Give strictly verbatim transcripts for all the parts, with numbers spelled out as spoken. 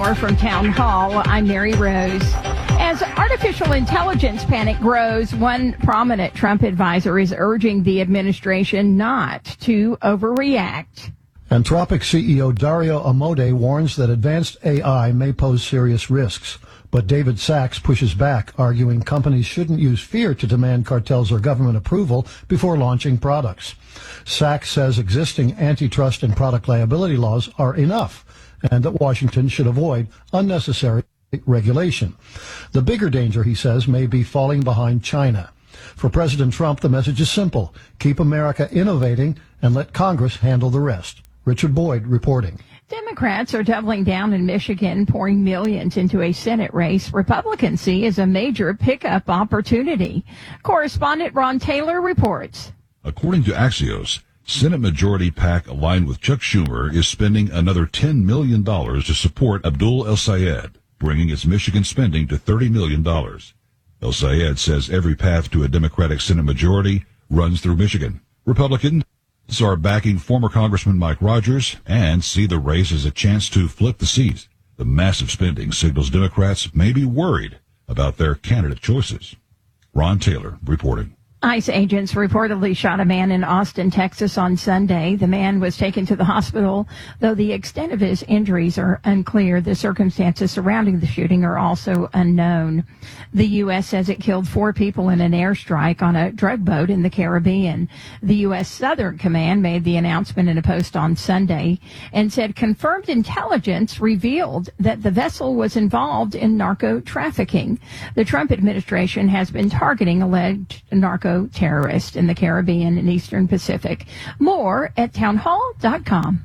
hour from Town Hall. I'm Mary Rose. As artificial intelligence panic grows, one prominent Trump advisor is urging the administration not to overreact. Anthropic C E O Dario Amodei warns that advanced A I may pose serious risks. But David Sachs pushes back, arguing companies shouldn't use fear to demand cartels or government approval before launching products. Sachs says existing antitrust and product liability laws are enough, and that Washington should avoid unnecessary regulation. The bigger danger, he says, may be falling behind China. For President Trump, the message is simple. Keep America innovating and let Congress handle the rest. Richard Boyd reporting. Democrats are doubling down in Michigan, pouring millions into a Senate race Republicans see as a major pickup opportunity. Correspondent Ron Taylor reports. According to Axios, Senate Majority PAC aligned with Chuck Schumer is spending another ten million dollars to support Abdul El-Sayed, bringing its Michigan spending to thirty million dollars. El-Sayed says every path to a Democratic Senate majority runs through Michigan. Republicans are backing former Congressman Mike Rogers and see the race as a chance to flip the seat. The massive spending signals Democrats may be worried about their candidate choices. Ron Taylor reporting. ICE agents reportedly shot a man in Austin, Texas on Sunday. The man was taken to the hospital, though the extent of his injuries are unclear. The circumstances surrounding the shooting are also unknown. The U S says it killed four people in an airstrike on a drug boat in the Caribbean. The U S Southern Command made the announcement in a post on Sunday and said confirmed intelligence revealed that the vessel was involved in narco trafficking. The Trump administration has been targeting alleged narco terrorists in the Caribbean and Eastern Pacific. More at townhall dot com.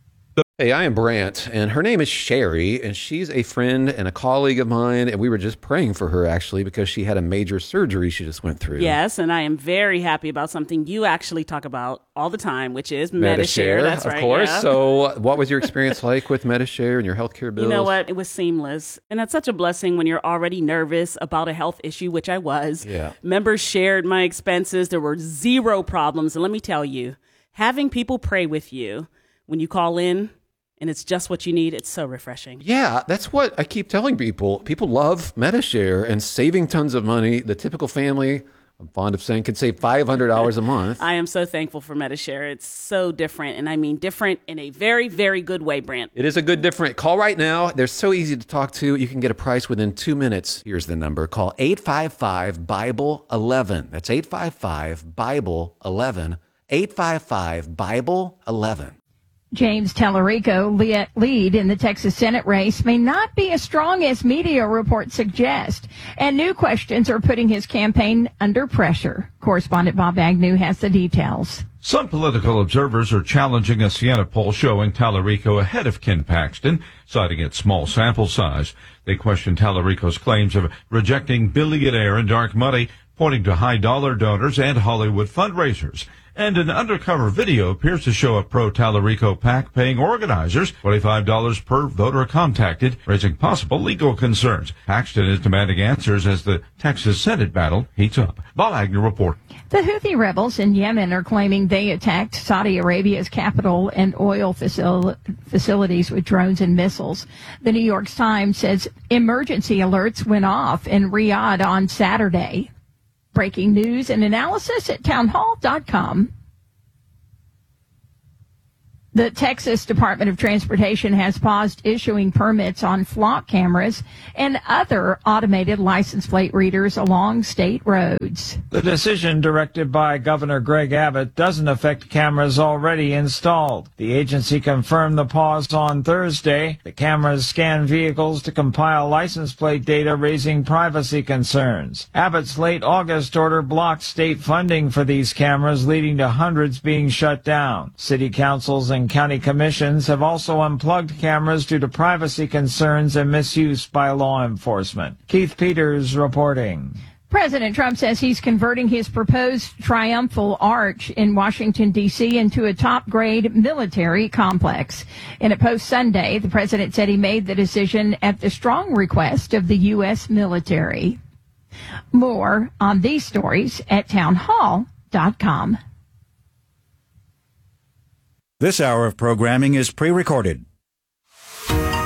Hey, I am Brant, and her name is Sherry, and she's a friend and a colleague of mine, and we were just praying for her, actually, because she had a major surgery she just went through. Yes, and I am very happy about something you actually talk about all the time, which is Medi-Share. Medi-Share, That's of right, course. yeah. So what was your experience like with Medi-Share and your healthcare bills? You know what? It was seamless, and that's such a blessing when you're already nervous about a health issue, which I was. Yeah. Members shared my expenses. There were zero problems, and let me tell you, having people pray with you when you call in, and it's just what you need. It's so refreshing. Yeah, that's what I keep telling people. People love Medi-Share and saving tons of money. The typical family, I'm fond of saying, could save five hundred dollars a month. I am so thankful for Medi-Share. It's so different, and I mean different in a very, very good way, Brant. It is a good different. Call right now. They're so easy to talk to. You can get a price within two minutes. Here's the number. Call eight five five, Bible eleven. That's eight five five, Bible eleven. eight five five, Bible eleven. James Tallarico, lead in the Texas Senate race, may not be as strong as media reports suggest, and new questions are putting his campaign under pressure. Correspondent Bob Agnew has the details. Some political observers are challenging a Siena poll showing Tallarico ahead of Ken Paxton, citing its small sample size. They question Tallarico's claims of rejecting billionaire and dark money, pointing to high-dollar donors and Hollywood fundraisers. And an undercover video appears to show a pro-Tallarico PAC paying organizers twenty-five dollars per voter contacted, raising possible legal concerns. Paxton is demanding answers as the Texas Senate battle heats up. Bob Agnew report. The Houthi rebels in Yemen are claiming they attacked Saudi Arabia's capital and oil facil- facilities with drones and missiles. The New York Times says emergency alerts went off in Riyadh on Saturday. Breaking news and analysis at townhall dot com. The Texas Department of Transportation has paused issuing permits on flock cameras and other automated license plate readers along state roads. The decision, directed by Governor Greg Abbott, doesn't affect cameras already installed. The agency confirmed the pause on Thursday. The cameras scan vehicles to compile license plate data, raising privacy concerns. Abbott's late August order blocked state funding for these cameras, leading to hundreds being shut down. City councils and county commissions have also unplugged cameras due to privacy concerns and misuse by law enforcement. Keith Peters reporting. President Trump says he's converting his proposed triumphal arch in Washington, D C into a top-grade military complex. In a post Sunday, the president said he made the decision at the strong request of the U S military. More on these stories at townhall dot com. This hour of programming is pre-recorded.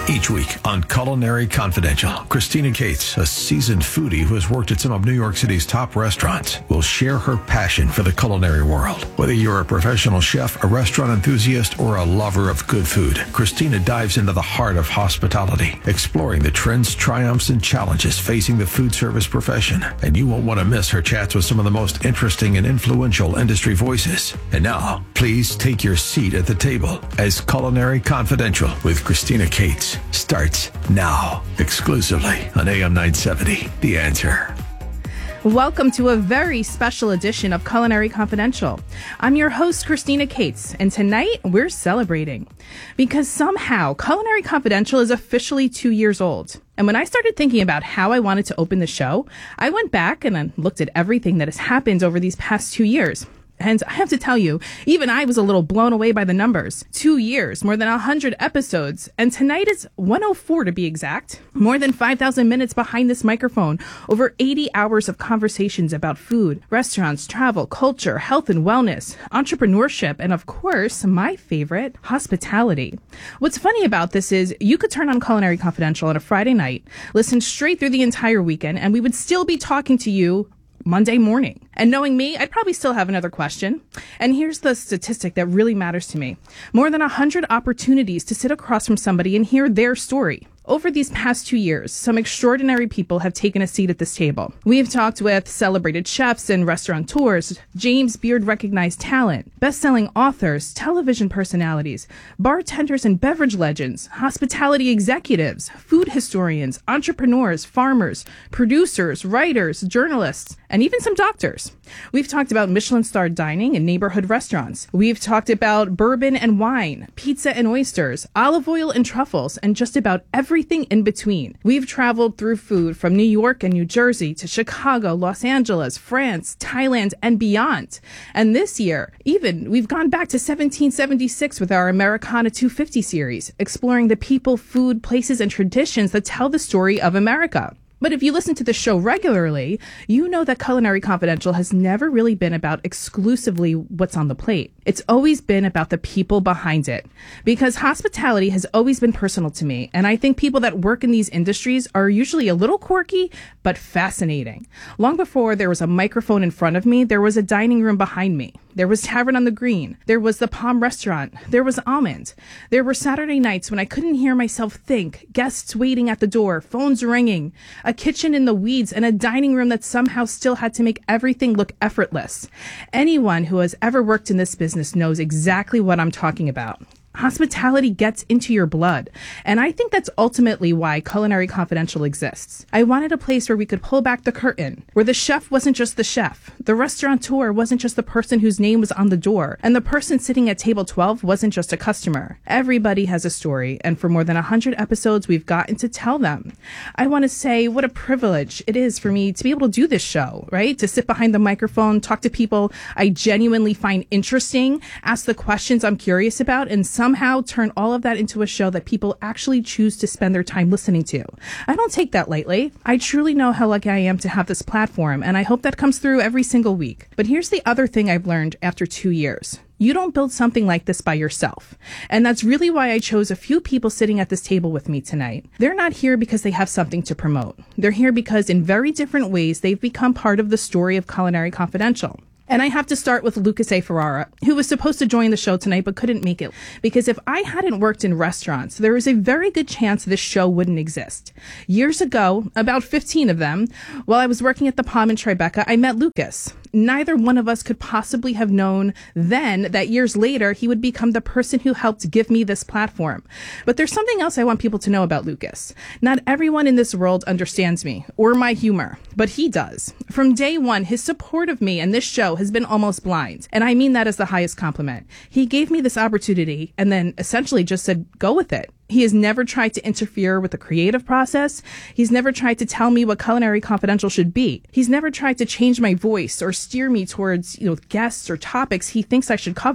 Each week on Culinary Confidential, Christina Cates, a seasoned foodie who has worked at some of New York City's top restaurants, will share her passion for the culinary world. Whether you're a professional chef, a restaurant enthusiast, or a lover of good food, Christina dives into the heart of hospitality, exploring the trends, triumphs, and challenges facing the food service profession. And you won't want to miss her chats with some of the most interesting and influential industry voices. And now, please take your seat at the table as Culinary Confidential with Christina Cates starts now, exclusively on A M nine seventy, The Answer. Welcome to a very special edition of Culinary Confidential. I'm your host, Christina Cates, and tonight we're celebrating because somehow Culinary Confidential is officially two years old. And when I started thinking about how I wanted to open the show, I went back and I looked at everything that has happened over these past two years. And I have to tell you, even I was a little blown away by the numbers. Two years, more than one hundred episodes, and tonight is one oh four to be exact. More than five thousand minutes behind this microphone, over eighty hours of conversations about food, restaurants, travel, culture, health and wellness, entrepreneurship, and of course, my favorite, hospitality. What's funny about this is you could turn on Culinary Confidential on a Friday night, listen straight through the entire weekend, and we would still be talking to you Monday morning. And knowing me, I'd probably still have another question. And here's the statistic that really matters to me. More than one hundred opportunities to sit across from somebody and hear their story. Over these past two years, some extraordinary people have taken a seat at this table. We have talked with celebrated chefs and restaurateurs, James Beard recognized talent, best-selling authors, television personalities, bartenders and beverage legends, hospitality executives, food historians, entrepreneurs, farmers, producers, writers, journalists, and even some doctors. We've talked about Michelin-starred dining and neighborhood restaurants. We've talked about bourbon and wine, pizza and oysters, olive oil and truffles, and just about every Everything in between. We've traveled through food from New York and New Jersey to Chicago, Los Angeles, France, Thailand, and beyond. And this year, even, we've gone back to seventeen seventy-six with our Americana two fifty series, exploring the people, food, places, and traditions that tell the story of America. But if you listen to the show regularly, you know that Culinary Confidential has never really been about exclusively what's on the plate. It's always been about the people behind it. Because hospitality has always been personal to me, and I think people that work in these industries are usually a little quirky, but fascinating. Long before there was a microphone in front of me, there was a dining room behind me. There was Tavern on the Green. There was the Palm Restaurant. There was Almond. There were Saturday nights when I couldn't hear myself think, guests waiting at the door, phones ringing, a kitchen in the weeds, and a dining room that somehow still had to make everything look effortless. Anyone who has ever worked in this business knows exactly what I'm talking about. Hospitality gets into your blood, and I think that's ultimately why Culinary Confidential exists. I wanted a place where we could pull back the curtain, where the chef wasn't just the chef, the restaurateur wasn't just the person whose name was on the door, and the person sitting at table twelve wasn't just a customer. Everybody has a story, and for more than one hundred episodes, we've gotten to tell them. I want to say what a privilege it is for me to be able to do this show, right? To sit behind the microphone, talk to people I genuinely find interesting, ask the questions I'm curious about, and somehow turn all of that into a show that people actually choose to spend their time listening to. I don't take that lightly. I truly know how lucky I am to have this platform, and I hope that comes through every single week. But here's the other thing I've learned after two years. You don't build something like this by yourself. And that's really why I chose a few people sitting at this table with me tonight. They're not here because they have something to promote. They're here because in very different ways, they've become part of the story of Culinary Confidential. And I have to start with Lucas A. Ferrara, who was supposed to join the show tonight but couldn't make it. Because if I hadn't worked in restaurants, there is a very good chance this show wouldn't exist. Years ago, about fifteen of them, while I was working at the Palm in Tribeca, I met Lucas. Neither one of us could possibly have known then that years later he would become the person who helped give me this platform. But there's something else I want people to know about Lucas. Not everyone in this world understands me or my humor, but he does. From day one, his support of me and this show has been almost blind. And I mean that as the highest compliment. He gave me this opportunity and then essentially just said, go with it. He has never tried to interfere with the creative process. He's never tried to tell me what Culinary Confidential should be. He's never tried to change my voice or steer me towards, you know, guests or topics he thinks I should cover.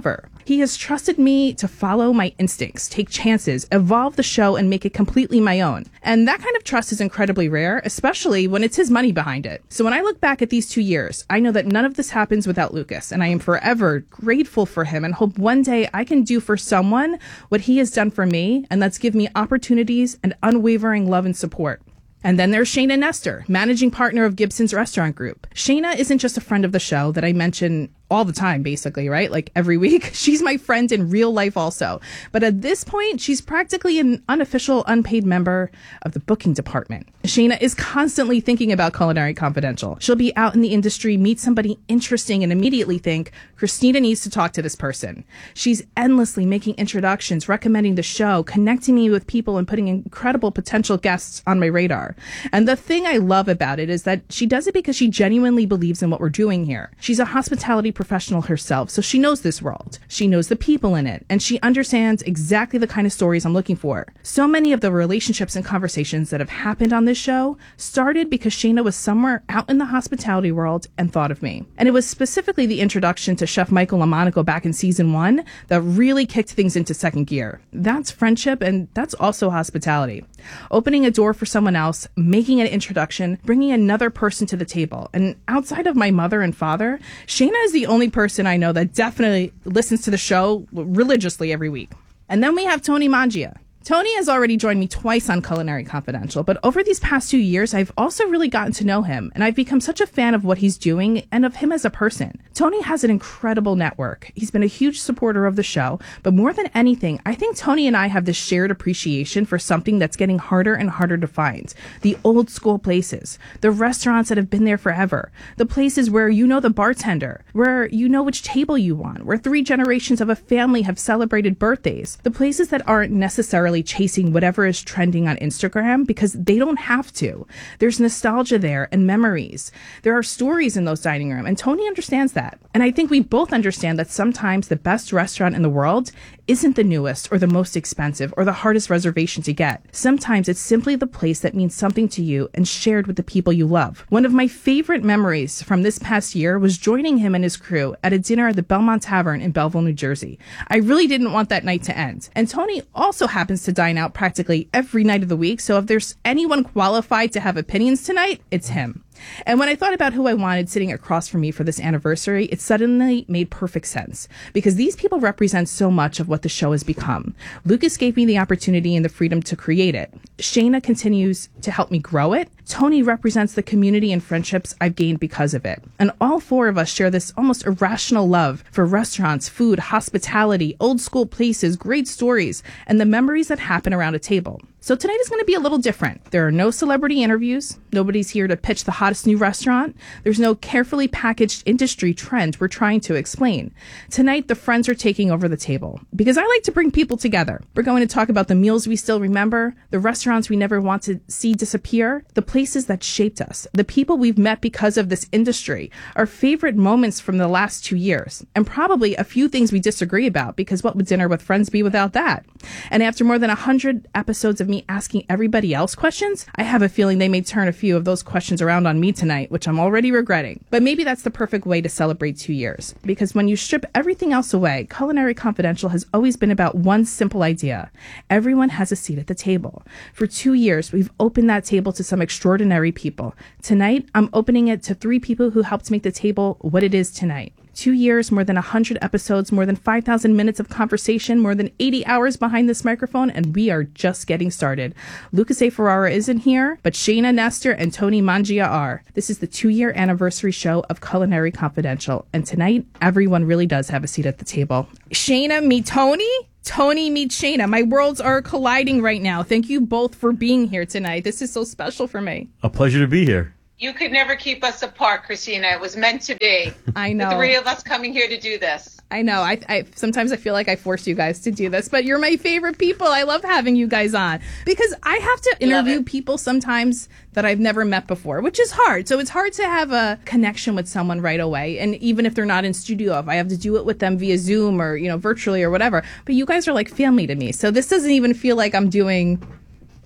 He has trusted me to follow my instincts, take chances, evolve the show, and make it completely my own. And that kind of trust is incredibly rare, especially when it's his money behind it. So when I look back at these two years, I know that none of this happens without Lucas, and I am forever grateful for him and hope one day I can do for someone what he has done for me, and that's give me opportunities and unwavering love and support. And then there's Shayna Nestor, managing partner of Gibson's Restaurant Group. Shayna isn't just a friend of the show that I mention all the time, basically, right? Like every week. She's my friend in real life also. But at this point, she's practically an unofficial, unpaid member of the booking department. Shayna is constantly thinking about Culinary Confidential. She'll be out in the industry, meet somebody interesting, and immediately think, Christina needs to talk to this person. She's endlessly making introductions, recommending the show, connecting me with people, and putting incredible potential guests on my radar. And the thing I love about it is that she does it because she genuinely believes in what we're doing here. She's a hospitality professional herself, so she knows this world. She knows the people in it, and she understands exactly the kind of stories I'm looking for. So many of the relationships and conversations that have happened on this show started because Shayna was somewhere out in the hospitality world and thought of me. And it was specifically the introduction to Chef Michael Lamonaco back in season one that really kicked things into second gear. That's friendship, and that's also hospitality. Opening a door for someone else, making an introduction, bringing another person to the table. And outside of my mother and father, Shayna is the only person I know that definitely listens to the show religiously every week. And then we have Tony Mangia. Tony has already joined me twice on Culinary Confidential, but over these past two years, I've also really gotten to know him, and I've become such a fan of what he's doing and of him as a person. Tony has an incredible network. He's been a huge supporter of the show, but more than anything, I think Tony and I have this shared appreciation for something that's getting harder and harder to find. The old school places, the restaurants that have been there forever, the places where you know the bartender, where you know which table you want, where three generations of a family have celebrated birthdays, the places that aren't necessarily chasing whatever is trending on Instagram because they don't have to. There's nostalgia there and memories. There are stories in those dining rooms, and Tony understands that. And I think we both understand that sometimes the best restaurant in the world isn't the newest or the most expensive or the hardest reservation to get. Sometimes it's simply the place that means something to you and shared with the people you love. One of my favorite memories from this past year was joining him and his crew at a dinner at the Belmont Tavern in Belleville, New Jersey. I really didn't want that night to end. And Tony also happens to dine out practically every night of the week, so if there's anyone qualified to have opinions tonight, it's him. And when I thought about who I wanted sitting across from me for this anniversary, it suddenly made perfect sense because these people represent so much of what the show has become. Lucas gave me the opportunity and the freedom to create it. Shayna continues to help me grow it. Tony represents the community and friendships I've gained because of it. And all four of us share this almost irrational love for restaurants, food, hospitality, old school places, great stories, and the memories that happen around a table. So tonight is going to be a little different. There are no celebrity interviews. Nobody's here to pitch the hottest new restaurant. There's no carefully packaged industry trend we're trying to explain. Tonight, the friends are taking over the table because I like to bring people together. We're going to talk about the meals we still remember, the restaurants we never want to see disappear, the places that shaped us, the people we've met because of this industry, our favorite moments from the last two years, and probably a few things we disagree about because what would dinner with friends be without that? And after more than one hundred episodes of me asking everybody else questions, I have a feeling they may turn a few of those questions around on me tonight, which I'm already regretting. But maybe that's the perfect way to celebrate two years. Because when you strip everything else away, Culinary Confidential has always been about one simple idea. Everyone has a seat at the table. For two years, we've opened that table to some extraordinary people. Tonight, I'm opening it to three people who helped make the table what it is tonight. Two years, more than one hundred episodes, more than five thousand minutes of conversation, more than eighty hours behind this microphone, and we are just getting started. Lucas A. Ferrara isn't here, but Shayna Nestor and Tony Mangia are. This is the two-year anniversary show of Culinary Confidential, and tonight, everyone really does have a seat at the table. Shayna, meet Tony. Tony, meet Shayna. My worlds are colliding right now. Thank you both for being here tonight. This is so special for me. A pleasure to be here. You could never keep us apart, Christina. It was meant to be. I know. The three of us coming here to do this. I know. I, I sometimes I feel like I forced you guys to do this, but you're my favorite people. I love having you guys on because I have to interview people sometimes that I've never met before, which is hard. So it's hard to have a connection with someone right away. And even if they're not in studio, if I have to do it with them via Zoom or, you know, virtually or whatever. But you guys are like family to me. So this doesn't even feel like I'm doing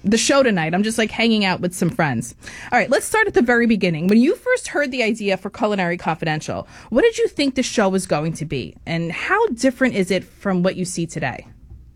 the show tonight. I'm just like hanging out with some friends. All right, let's start at the very beginning. When you first heard the idea for Culinary Confidential, what did you think the show was going to be? And how different is it from what you see today?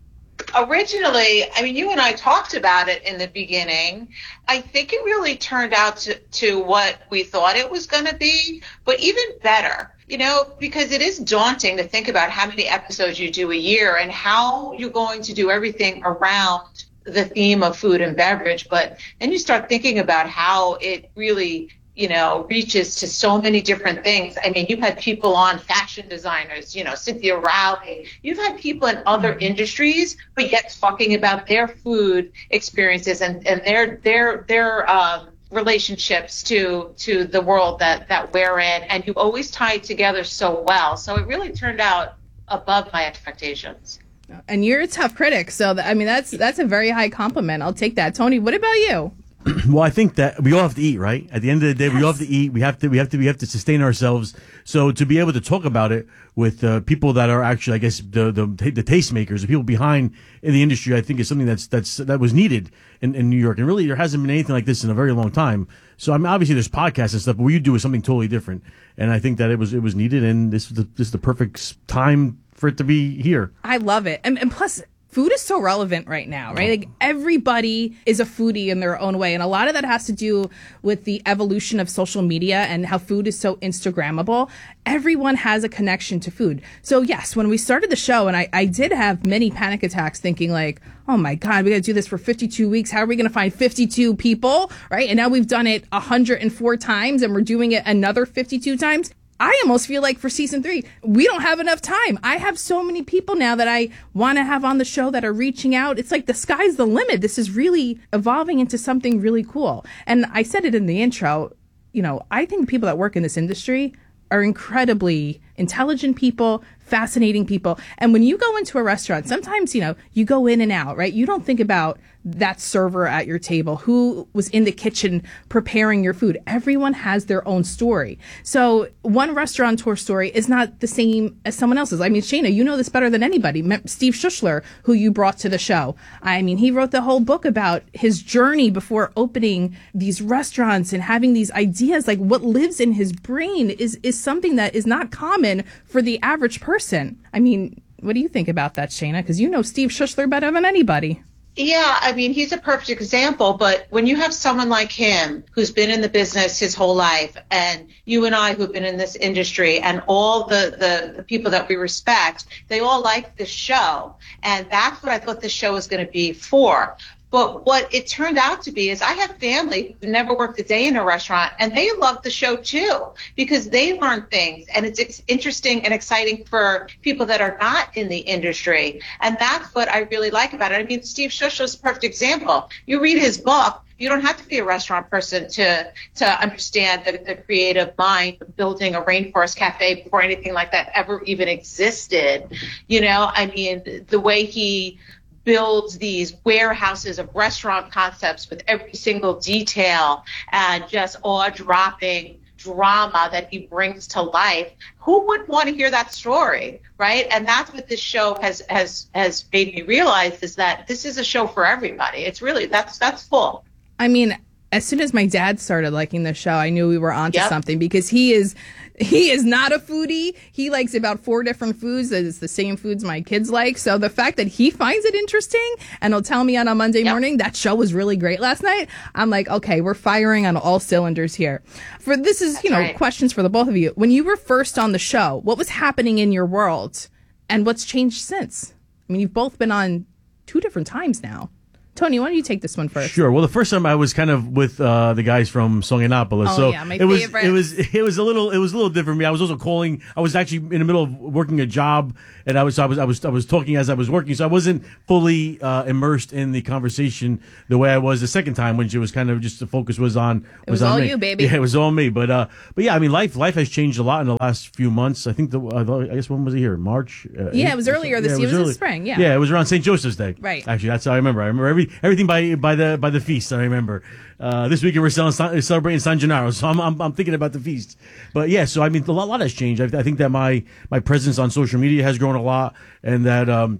Originally, I mean, you and I talked about it in the beginning. I think it really turned out to, to what we thought it was going to be, but even better, you know, because it is daunting to think about how many episodes you do a year and how you're going to do everything around the theme of food and beverage. But then you start thinking about how it really, you know, reaches to so many different things. I mean, you've had people on, fashion designers, you know, Cynthia Rowley. You've had people in other industries, but yet talking about their food experiences and, and their their their um, relationships to to the world that, that we're in. And you always tie it together so well. So it really turned out above my expectations. And you're a tough critic, so th- I mean that's that's a very high compliment. I'll take that. Tony, what about you? Well, I think that we all have to eat, right? At the end of the day, yes. we all have to eat. We have to, we have to, we have to sustain ourselves. So to be able to talk about it with uh, people that are actually, I guess, the the the tastemakers, the people behind in the industry, I think is something that's that's that was needed in, in New York. And really, there hasn't been anything like this in a very long time. So I mean, obviously, there's podcasts and stuff, but what you do is something totally different. And I think that it was it was needed, and this is the, this is the perfect time for it to be here. I love it, and and plus, food is so relevant right now, right? Like everybody is a foodie in their own way. And a lot of that has to do with the evolution of social media and how food is so Instagrammable. Everyone has a connection to food. So yes, when we started the show, and I, I did have many panic attacks thinking like, oh my God, we got to do this for fifty-two weeks. How are we going to find fifty-two people, right? And now we've done it one hundred four times and we're doing it another fifty-two times. I almost feel like for season three, we don't have enough time. I have so many people now that I want to have on the show that are reaching out. It's like the sky's the limit. This is really evolving into something really cool. And I said it in the intro, you know, I think the people that work in this industry are incredibly intelligent people, fascinating people. And when you go into a restaurant, sometimes, you know, you go in and out, right? You don't think about that server at your table, who was in the kitchen preparing your food. Everyone has their own story. So one restaurateur story is not the same as someone else's. I mean, Shayna, you know this better than anybody. Steve Schussler, who you brought to the show. I mean, he wrote the whole book about his journey before opening these restaurants and having these ideas. Like what lives in his brain is, is something that is not common for the average person. I mean, what do you think about that, Shayna? Because you know Steve Schussler better than anybody. Yeah, I mean, he's a perfect example, but when you have someone like him who's been in the business his whole life, and you and I who've been in this industry, and all the, the, the people that we respect, they all like this show. And that's what I thought this show was going to be for. But what it turned out to be is I have family who never worked a day in a restaurant, and they love the show too because they learn things, and it's, it's interesting and exciting for people that are not in the industry. And that's what I really like about it. I mean, Steve Schussler is a perfect example. You read his book, you don't have to be a restaurant person to to understand the, the creative mind of building a rainforest cafe before anything like that ever even existed. You know, I mean, the way he builds these warehouses of restaurant concepts with every single detail and just awe-dropping drama that he brings to life. Who wouldn't want to hear that story, right? And that's what this show has has has made me realize, is that this is a show for everybody. It's really, that's that's full. I mean, as soon as my dad started liking the show, I knew we were onto Yep. something, because he is he is not a foodie. He likes about four different foods. That is the same foods my kids like. So the fact that he finds it interesting and he'll tell me on a Monday Yep. morning that show was really great last night, I'm like, okay, we're firing on all cylinders here. For this is, you know, right. questions for the both of you. When you were first on the show, what was happening in your world, and what's changed since? I mean, you've both been on two different times now. Tony, why don't you take this one first? Sure. Well, the first time I was kind of with uh, the guys from Songanopolis, Oh, so yeah, my it was favorites. it was it was a little it was a little different for me. I was also calling. I was actually in the middle of working a job, and I was I was I was I was talking as I was working, so I wasn't fully uh, immersed in the conversation the way I was the second time, when it was kind of just the focus was on It was on all me. you, baby. Yeah, it was all me. But uh, but yeah, I mean, life life has changed a lot in the last few months. I think the uh, I guess when was it here? March. Uh, Yeah, it was earlier this yeah, year. It was in early. spring, yeah. Yeah, it was around Saint Joseph's Day. Right. Actually, that's how I remember. I remember every everything by by the by the feast. I remember. Uh, this weekend we're selling, celebrating San Gennaro, so I'm, I'm I'm thinking about the feast. But yeah, so I mean, a lot, a lot has changed. I, I think that my my presence on social media has grown a lot, and that um,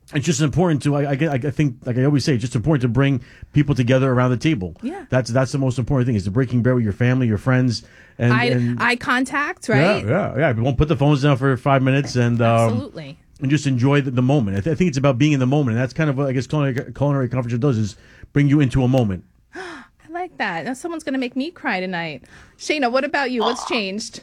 it's just important to, I, I, I think, like I always say, it's just important to bring people together around the table. Yeah. That's that's the most important thing, is to breaking bread with your family, your friends. And eye, and, eye contact, right? Yeah, yeah, yeah. We won't put the phones down for five minutes and um, Absolutely. and just enjoy the, the moment. I, th- I think it's about being in the moment, and that's kind of what I guess culinary, culinary conference does, is bring you into a moment. I like that. Now someone's going to make me cry tonight. Shayna, what about you? What's changed?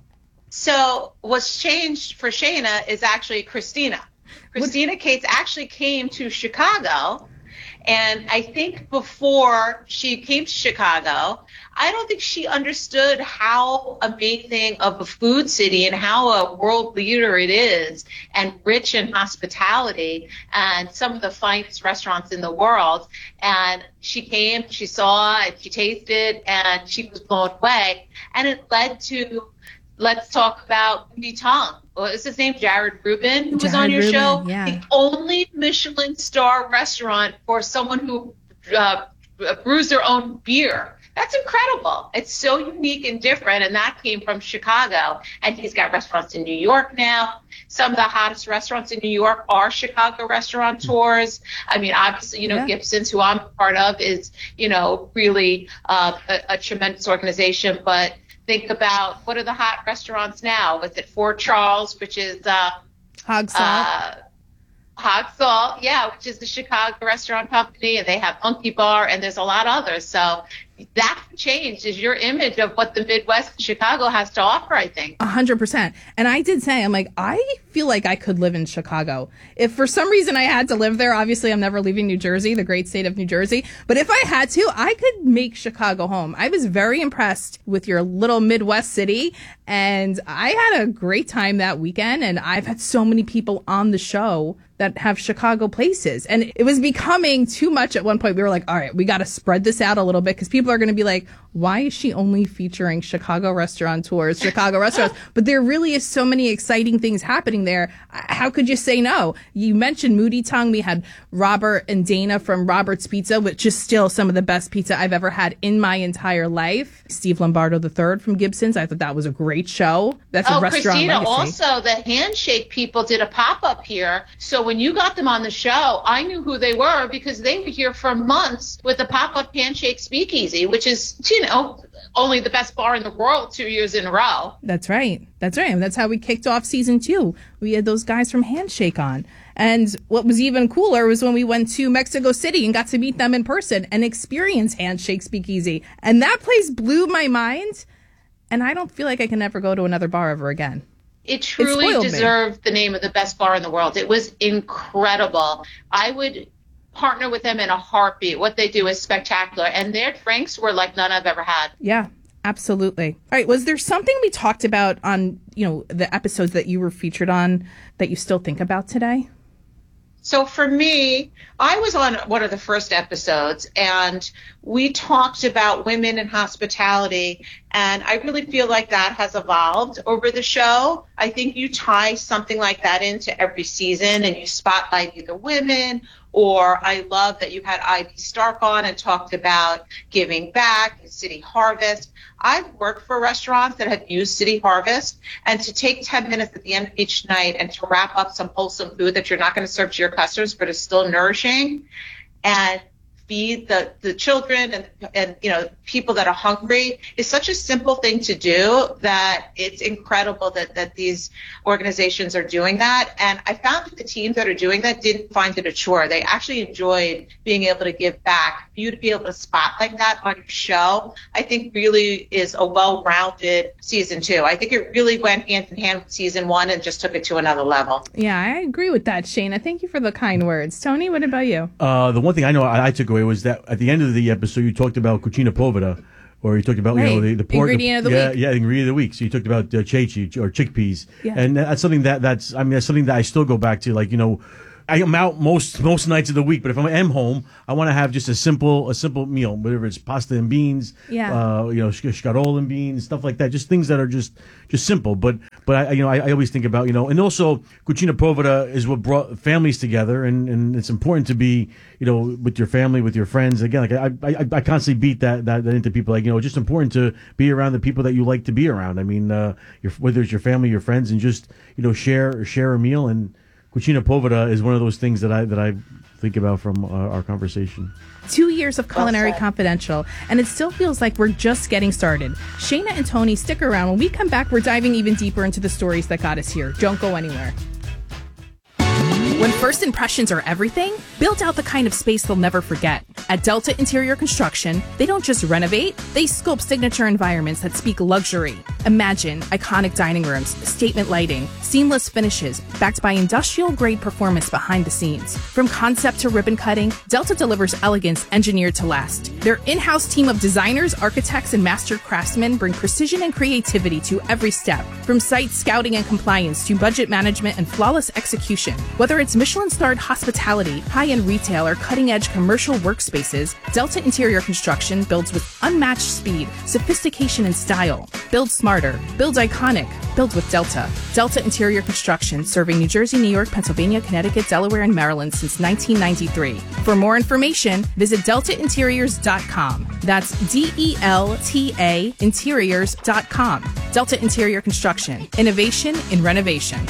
So what's changed for Shayna is actually Christina. Christina Cates actually came to Chicago, and I think before she came to Chicago, I don't think she understood how amazing of a food city and how a world leader it is, and rich in hospitality and some of the finest restaurants in the world. And she came, she saw, and she tasted, and she was blown away. And it led to, let's talk about Moody Tongue. What was his name? Jared Rubin, who was Jared on your Rubin, show. yeah. The only Michelin star restaurant for someone who uh, brews their own beer. That's incredible. It's so unique and different, and that came from Chicago. And he's got restaurants in New York now. Some of the hottest restaurants in New York are Chicago restaurateurs. I mean, obviously, you know, Yeah. Gibson's, who I'm a part of, is, you know, really uh, a, a tremendous organization. But think about, what are the hot restaurants now? Is it Fort Charles, which is uh, Hog salt. uh, Hot Salt, yeah, which is the Chicago restaurant company, and they have Monkey Bar, and there's a lot of others. So that changed is your image of what the Midwest and Chicago has to offer, I think. A hundred percent. And I did say, I'm like, I feel like I could live in Chicago. If for some reason I had to live there, obviously I'm never leaving New Jersey, the great state of New Jersey. But if I had to, I could make Chicago home. I was very impressed with your little Midwest city, and I had a great time that weekend. And I've had so many people on the show that have Chicago places. And it was becoming too much at one point. We were like, all right, we got to spread this out a little bit, because people are going to be like, why is she only featuring Chicago restaurateurs, Chicago restaurants? But there really is so many exciting things happening there. How could you say no? You mentioned Moody Tongue. We had Robert and Dana from Robert's Pizza, which is still some of the best pizza I've ever had in my entire life. Steve Lombardo the third from Gibson's. I thought that was a great show. That's oh, a restaurant Christina, legacy. also the Handshake people did a pop-up here. So when you got them on the show, I knew who they were, because they were here for months with the pop-up Handshake Speakeasy, which is, you know, only the best bar in the world two years in a row. That's right. That's right. And that's how we kicked off season two. We had those guys from Handshake on. And what was even cooler was when we went to Mexico City and got to meet them in person and experience Handshake Speakeasy. And that place blew my mind. And I don't feel like I can ever go to another bar ever again. It truly spoiled me. deserved the name of the best bar in the world. It was incredible. I would partner with them in a heartbeat. What they do is spectacular. And their drinks were like none I've ever had. Yeah, absolutely. All right. Was there something we talked about on, you know, the episodes that you were featured on that you still think about today? So for me, I was on one of the first episodes, and we talked about women in hospitality, and I really feel like that has evolved over the show. I think you tie something like that into every season, and you spotlight either women, or I love that you had Ivy Stark on and talked about giving back, City Harvest. I've worked for restaurants that have used City Harvest, and to take ten minutes at the end of each night and to wrap up some wholesome food that you're not going to serve to your customers, but is still nourishing, and feed the, the children and, and, you know, people that are hungry is such a simple thing to do that it's incredible that, that these organizations are doing that. And I found that the teams that are doing that didn't find it a chore. They actually enjoyed being able to give back. For you to be able to spotlight that on your show, I think really is a well-rounded season two. I think it really went hand in hand with season one and just took it to another level. Yeah, I agree with that, Shayna. Thank you for the kind words. Tony, what about you? Uh, the one thing I know I, I took away was that at the end of the episode, you talked about cucina povera, or you talked about Right. you know the, the pork Ingredient of the yeah, week. Yeah, ingredient of the week. So you talked about uh, chechi or chickpeas, Yeah. and that's something that that's I mean that's something that I still go back to. Like you know, I am out most most nights of the week, but if I am home, I want to have just a simple a simple meal, whether it's pasta and beans, Yeah. uh, you know, scarol and beans, stuff like that. Just things that are just just simple. But but I you know I, I always think about you know, and also cucina povera is what brought families together, and, and it's important to be you know with your family, with your friends. Again, like I I, I constantly beat that, that that into people. Like you know, it's just important to be around the people that you like to be around. I mean, uh, your, whether it's your family, your friends, and just you know share share a meal and Cucina Povera is one of those things that I that I think about from uh, our conversation. Two years of Culinary Confidential, and it still feels like we're just getting started. Shayna and Tony, stick around. When we come back, we're diving even deeper into the stories that got us here. Don't go anywhere. When first impressions are everything, build out the kind of space they'll never forget. At Delta Interior Construction, they don't just renovate, they sculpt signature environments that speak luxury. Imagine iconic dining rooms, statement lighting, seamless finishes, backed by industrial-grade performance behind the scenes. From concept to ribbon cutting, Delta delivers elegance engineered to last. Their in-house team of designers, architects, and master craftsmen bring precision and creativity to every step. From site scouting and compliance to budget management and flawless execution. Whether it's Michelin-starred hospitality, high-end retail, or cutting-edge commercial workspaces, Delta Interior Construction builds with unmatched speed, sophistication, and style. Build smarter. Build iconic. Build with Delta. Delta Interior Construction, serving New Jersey, New York, Pennsylvania, Connecticut, Delaware, and Maryland since nineteen ninety-three. For more information, visit delta interiors dot com. That's D E L T A interiors dot com. Delta Interior Construction. Innovation in renovation.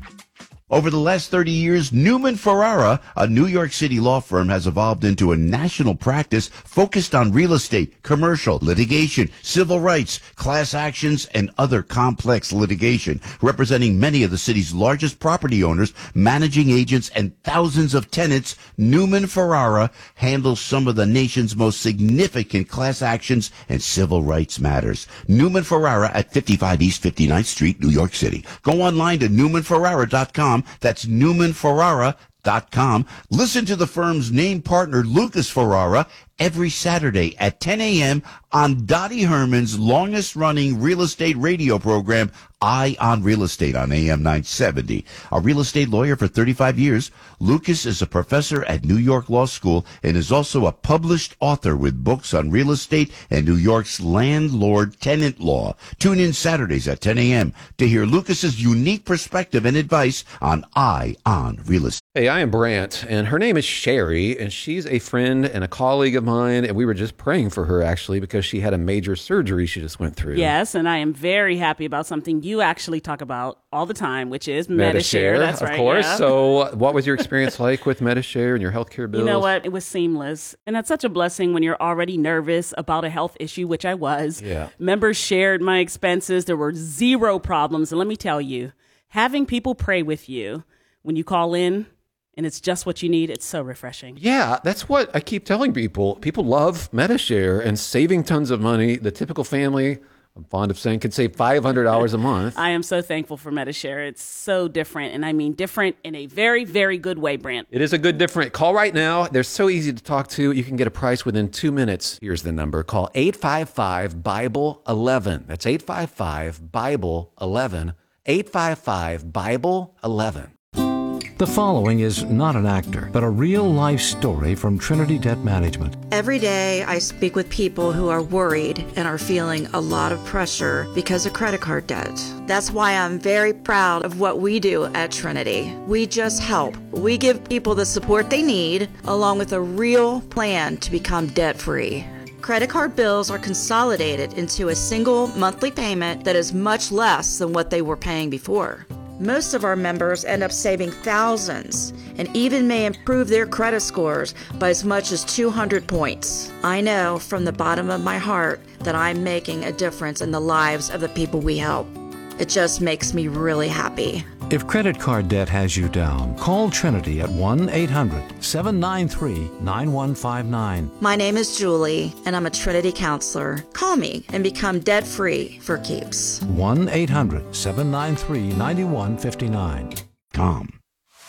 Over the last thirty years, Newman Ferrara, a New York City law firm, has evolved into a national practice focused on real estate, commercial, litigation, civil rights, class actions, and other complex litigation, representing many of the city's largest property owners, managing agents, and thousands of tenants. Newman Ferrara handles some of the nation's most significant class actions and civil rights matters. Newman Ferrara at fifty-five East fifty-ninth Street, New York City. Go online to newman ferrara dot com. That's newman ferrara dot com. Listen to the firm's name partner, Lucas Ferrara, every Saturday at ten a.m. on Dottie Herman's longest-running real estate radio program, Eye on Real Estate, on A M nine seventy. A real estate lawyer for thirty-five years, Lucas is a professor at New York Law School and is also a published author with books on real estate and New York's landlord-tenant law. Tune in Saturdays at ten a.m. to hear Lucas's unique perspective and advice on Eye on Real Estate. Hey, I am Brant, and her name is Sherry, and she's a friend and a colleague of mine, and we were just praying for her, actually, because she had a major surgery she just went through. Yes, and I am very happy about something you actually talk about all the time, which is Medi-Share. Medi-Share, That's of right. course. Yeah. So what was your experience like with Medi-Share and your healthcare bills? You know what? It was seamless. And that's such a blessing when you're already nervous about a health issue, which I was. Yeah. Members shared my expenses. There were zero problems. And let me tell you, having people pray with you when you call in, and it's just what you need, it's so refreshing. Yeah, that's what I keep telling people. People love Medi-Share and saving tons of money. The typical family, I'm fond of saying, can save five hundred dollars a month. I am so thankful for Medi-Share. It's so different, and I mean different in a very, very good way, Brant. It is a good different. Call right now. They're so easy to talk to. You can get a price within two minutes. Here's the number. Call eight five five, Bible eleven. That's eight five five, Bible eleven. eight five five, Bible eleven. The following is not an actor, but a real-life story from Trinity Debt Management. Every day I speak with people who are worried and are feeling a lot of pressure because of credit card debt. That's why I'm very proud of what we do at Trinity. We just help. We give people the support they need, along with a real plan to become debt-free. Credit card bills are consolidated into a single monthly payment that is much less than what they were paying before. Most of our members end up saving thousands and even may improve their credit scores by as much as two hundred points. I know from the bottom of my heart that I'm making a difference in the lives of the people we help. It just makes me really happy. If credit card debt has you down, call Trinity at one eight hundred, seven nine three, nine one five nine. My name is Julie, and I'm a Trinity counselor. Call me and become debt-free for keeps. one eight hundred, seven nine three, nine one five nine. Tom.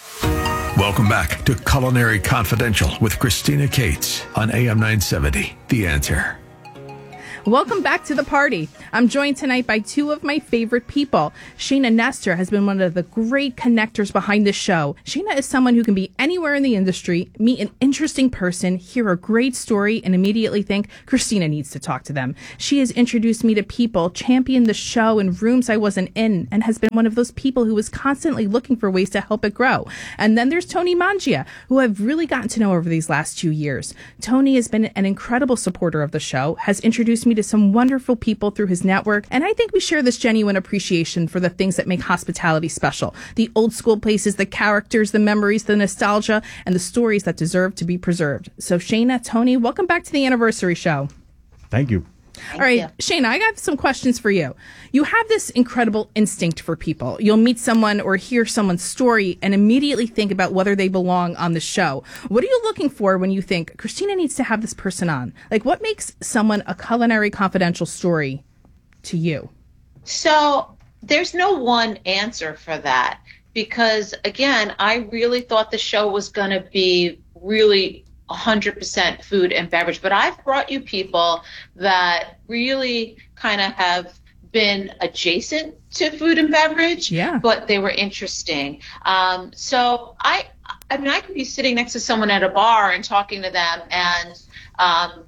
Welcome back to Culinary Confidential with Christina Cates on A M nine seventy. The Answer. Welcome back to the party. I'm joined tonight by two of my favorite people. Shayna Nestor has been one of the great connectors behind this show. Shayna is someone who can be anywhere in the industry, meet an interesting person, hear a great story, and immediately think, Christina needs to talk to them. She has introduced me to people, championed the show in rooms I wasn't in, and has been one of those people who was constantly looking for ways to help it grow. And then there's Tony Mangia, who I've really gotten to know over these last two years. Tony has been an incredible supporter of the show, has introduced me to some wonderful people through his network, and I think we share this genuine appreciation for the things that make hospitality special. The old school places, the characters, the memories, the nostalgia, and the stories that deserve to be preserved. So Shayna, Tony, welcome back to the anniversary show. Thank you. All right, you. Shayna, I got some questions for you. You have this incredible instinct for people. You'll meet someone or hear someone's story and immediately think about whether they belong on the show. What are you looking for when you think, Christina needs to have this person on? Like, what makes someone a Culinary Confidential story to you? So there's no one answer for that because, again, I really thought the show was going to be really one hundred percent food and beverage. But I've brought you people that really kind of have been adjacent to food and beverage, yeah. but they were interesting. Um, so I, I mean, I could be sitting next to someone at a bar and talking to them, and um,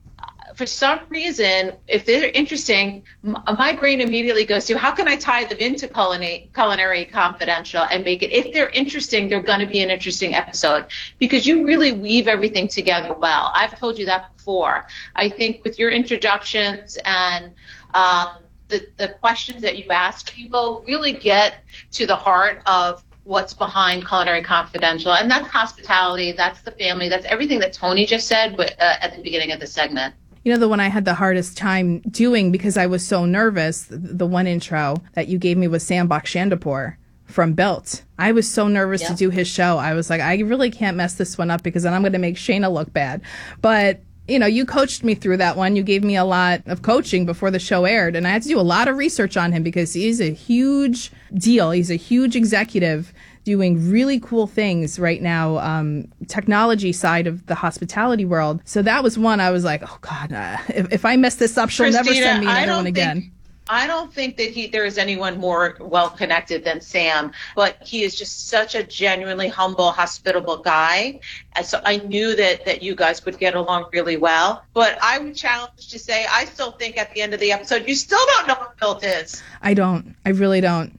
for some reason, if they're interesting, my brain immediately goes to how can I tie them into culinary, culinary confidential and make it, if they're interesting, they're going to be an interesting episode because you really weave everything together well. I've told you that before. I think with your introductions and um, the, the questions that you ask people really get to the heart of what's behind Culinary Confidential. And that's hospitality, that's the family, that's everything that Tony just said but, uh, at the beginning of the segment. You know, the one I had the hardest time doing because I was so nervous, the, the one intro that you gave me was Sam Bakshandapur from Built. I was so nervous yeah. to do his show. I was like, I really can't mess this one up because then I'm going to make Shayna look bad. But, you know, you coached me through that one. You gave me a lot of coaching before the show aired. And I had to do a lot of research on him because he's a huge deal. He's a huge executive doing really cool things right now, um, technology side of the hospitality world. So that was one I was like, oh, God, uh, if, if I mess this up, she'll Christina, never send me another one think, again. I don't think that he there is anyone more well-connected than Sam, but he is just such a genuinely humble, hospitable guy. And so I knew that, that you guys would get along really well. But I would challenge to say I still think at the end of the episode, you still don't know what Built is. I don't. I really don't.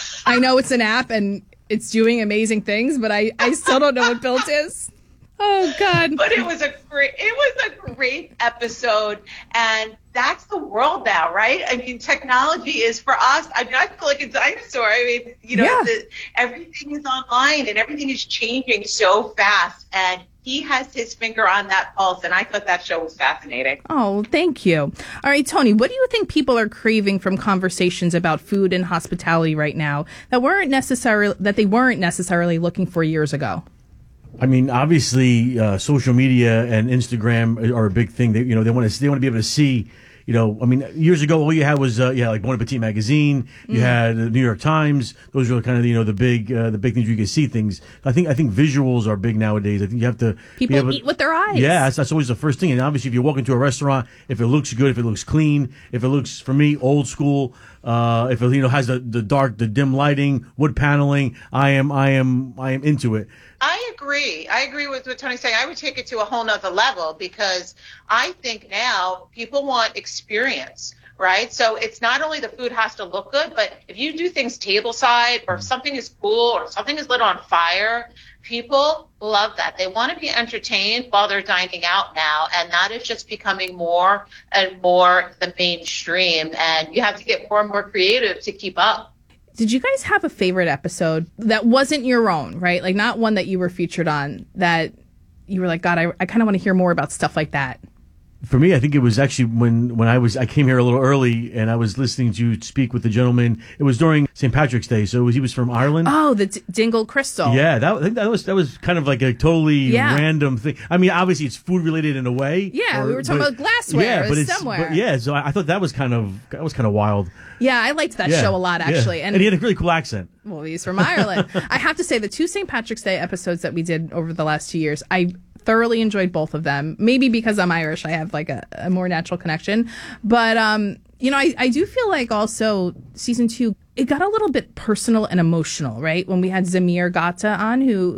I know it's an app and it's doing amazing things, but I, I still don't know what Built is. Oh, God. But it was a great, it was a great episode. And that's the world now, right? I mean, technology is for us. I mean, I feel like a dinosaur. I mean, you know, yeah. the, everything is online and everything is changing so fast. And he has his finger on that pulse. And I thought that show was fascinating. Oh, thank you. All right, Tony, what do you think people are craving from conversations about food and hospitality right now that weren't necessarily, that they weren't necessarily looking for years ago? I mean, obviously, uh, social media and Instagram are a big thing. They, you know, they want to they want to be able to see. You know, I mean, years ago, all you had was uh, yeah, like Bon Appetit magazine. You mm. had the New York Times. Those were kind of you know the big uh, the big things you could see things. I think I think visuals are big nowadays. I think you have to people be able, eat with their eyes. Yeah, that's, that's always the first thing. And obviously, if you walk into a restaurant, if it looks good, if it looks clean, if it looks for me old school, uh, if it you know has the, the dark, the dim lighting, wood paneling, I am I am I am into it. I agree. I agree with what Tony's saying. I would take it to a whole nother level because I think now people want experience, right? So it's not only the food has to look good, but if you do things tableside or if something is cool or something is lit on fire, people love that. They want to be entertained while they're dining out now, and that is just becoming more and more the mainstream, and you have to get more and more creative to keep up. Did you guys have a favorite episode that wasn't your own, right? Like not one that you were featured on that you were like, God, I, I kind of want to hear more about stuff like that? For me, I think it was actually when, when I was I came here a little early and I was listening to you speak with the gentleman. It was during Saint Patrick's Day, so it was, he was from Ireland. Oh, the D- Dingle Crystal. Yeah, that I think that was that was kind of like a totally yeah. random thing. I mean, obviously it's food related in a way. Yeah, or, we were talking but, about glassware. Yeah, but it's somewhere. but yeah. So I, I thought that was kind of that was kind of wild. Yeah, I liked that yeah, show a lot actually, yeah. and, and he had a really cool accent. Well, he's from Ireland. I have to say, the two Saint Patrick's Day episodes that we did over the last two years, I thoroughly enjoyed both of them. Maybe because I'm Irish, I have like a, a more natural connection. But, um, you know, I, I do feel like also season two, it got a little bit personal and emotional, right? When we had Zamir Gata on, who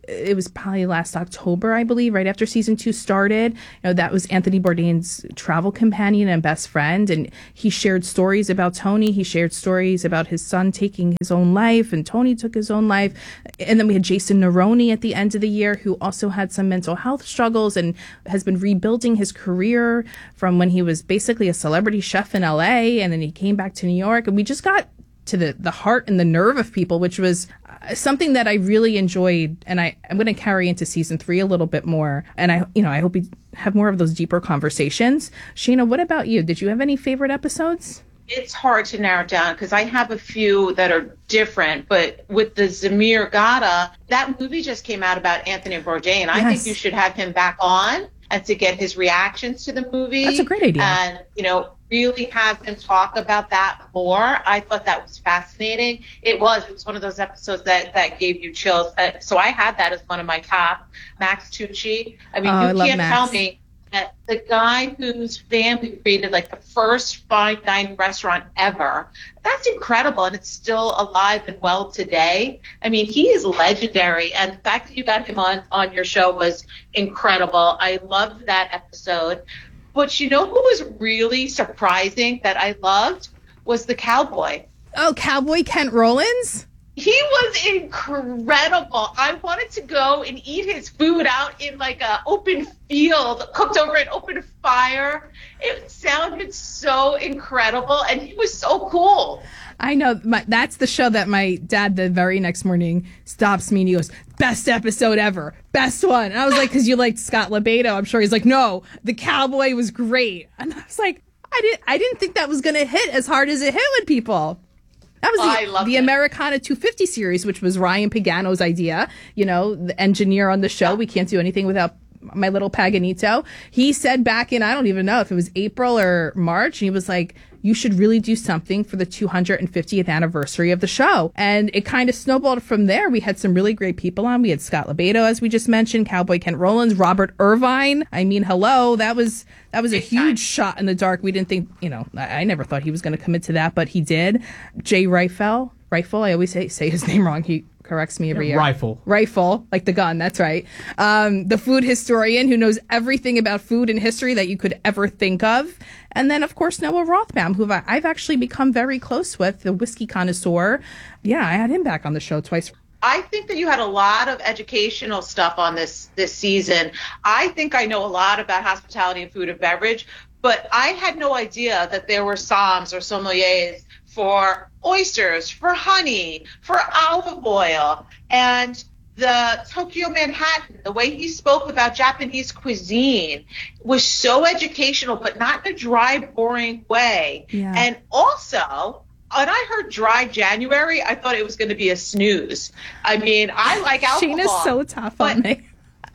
it was probably last October, I believe, right after season two started. You know, that was Anthony Bourdain's travel companion and best friend. And he shared stories about Tony. He shared stories about his son taking his own life, and Tony took his own life. And then we had Jason Neroni at the end of the year, who also had some mental health struggles and has been rebuilding his career from when he was basically a celebrity chef in L A, and then he came back to New York. And we just got to the, the heart and the nerve of people, which was something that I really enjoyed, and I, I'm going to carry into season three a little bit more. And I, you know, I hope we have more of those deeper conversations. Sheena, what about you? Did you have any favorite episodes? It's hard to narrow down because I have a few that are different, but with the Zamir Gada, that movie just came out about Anthony Bourdain. I Yes. think you should have him back on and to get his reactions to the movie. That's a great idea. And, you know, really have him talk about that more. I thought that was fascinating. It was. It was one of those episodes that, that gave you chills. Uh, so I had that as one of my top. Max Tucci. I mean, Oh, I you love can't Max. tell me that the guy whose family created like the first fine dining restaurant ever, that's incredible, and it's still alive and well today. I mean, he is legendary, and the fact that you got him on on your show was incredible. I loved that episode. But you know who was really surprising that I loved was the cowboy. Oh, Cowboy Kent Rollins? He was incredible. I wanted to go and eat his food out in like a open field, cooked over an open fire. It sounded so incredible, and he was so cool. I know. My, that's the show that my dad, the very next morning, stops me and he goes, best episode ever. Best one. And I was like, because you liked Scott Lebedo. I'm sure he's like, no, the cowboy was great. And I was like, I didn't, I didn't think that was going to hit as hard as it hit with people. That was I the, loved the it. Americana two fifty series, which was Ryan Pagano's idea. You know, the engineer on the show. We can't do anything without my little Paganito. He said back in, I don't even know if it was April or March, and he was like, you should really do something for the two hundred fiftieth anniversary of the show. And it kind of snowballed from there. We had some really great people on. We had Scott Lebedo, as we just mentioned, Cowboy Kent Rollins, Robert Irvine. I mean, hello, that was that was a huge shot in the dark. We didn't think, you know, I, I never thought he was going to commit to that, but he did. Jay Rifle, Rifle, I always say say his name wrong. He corrects me every year. Rifle. Rifle, like the gun, that's right. Um, the food historian who knows everything about food and history that you could ever think of. And then, of course, Noah Rothbaum, who I've actually become very close with, the whiskey connoisseur. Yeah, I had him back on the show twice. I think that you had a lot of educational stuff on this this season. I think I know a lot about hospitality and food and beverage, but I had no idea that there were somms or sommeliers for oysters, for honey, for olive oil, and the Tokyo Manhattan, the way he spoke about Japanese cuisine was so educational, but not in a dry, boring way. Yeah. And also, when I heard dry January, I thought it was going to be a snooze. I mean, I like alcohol. Sheena's so tough on me.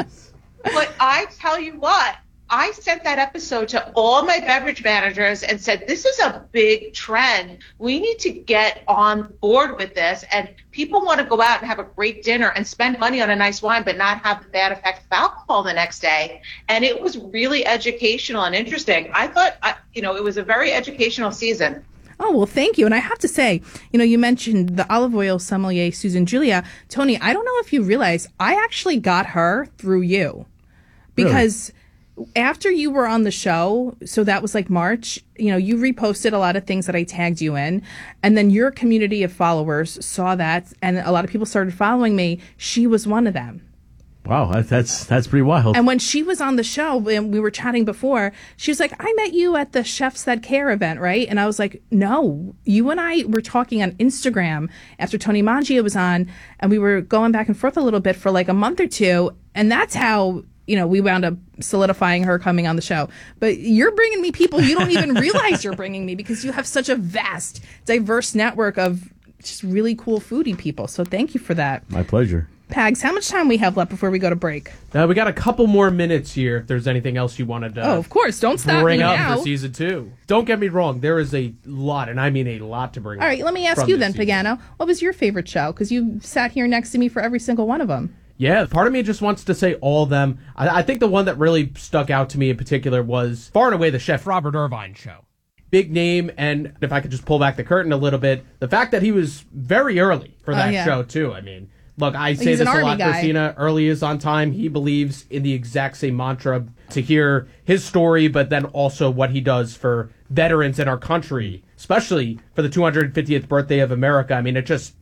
But I tell you what, I sent that episode to all my beverage managers and said, this is a big trend. We need to get on board with this. And people want to go out and have a great dinner and spend money on a nice wine, but not have the bad effect of alcohol the next day. And it was really educational and interesting. I thought, I, you know, it was a very educational season. Oh, well, thank you. And I have to say, you know, you mentioned the olive oil sommelier, Susan Julia. Tony, I don't know if you realize, I actually got her through you. Because after you were on the show, so that was like March, you know, you reposted a lot of things that I tagged you in. And then your community of followers saw that, and a lot of people started following me. She was one of them. Wow, that, that's that's pretty wild. And when she was on the show, and we were chatting before, she was like, I met you at the Chefs That Care event, right? And I was like, no, you and I were talking on Instagram after Tony Mangia was on, and we were going back and forth a little bit for like a month or two. And that's how, you know, we wound up solidifying her coming on the show. But you're bringing me people you don't even realize you're bringing me, because you have such a vast, diverse network of just really cool foodie people. So thank you for that. My pleasure. Pags, how much time we have left before we go to break? Uh, we got a couple more minutes here if there's anything else you wanted to Oh, of course. Don't stop bring me up now. for season two. Don't get me wrong. There is a lot, and I mean a lot to bring All up. right, let me ask from you this then, season. Pagano. What was your favorite show? Because you sat here next to me for every single one of them. Yeah, part of me just wants to say all of them. I, I think the one that really stuck out to me in particular was far and away the Chef Robert Irvine show. Big name, and if I could just pull back the curtain a little bit, the fact that he was very early for Oh, that yeah. show, too. I mean, Look, I say He's this an a Army lot, guy. Christina. Early is on time. He believes in the exact same mantra to hear his story, but then also what he does for veterans in our country, especially for the two hundred fiftieth birthday of America. I mean, it just